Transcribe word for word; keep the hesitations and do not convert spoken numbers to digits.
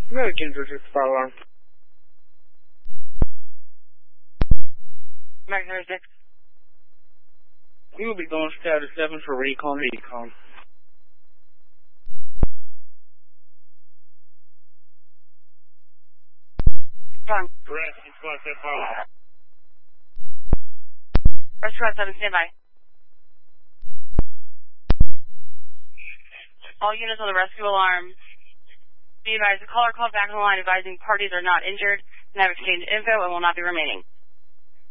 American two six fire alarm. American thirty-six. We will be going status seven for recon recon. Wrong. Rescue squad set fire alarm. Rescue squad seven, stand by. All units on the rescue alarm. Be advised, the caller called back on the line advising parties are not injured and have exchanged info and will not be remaining.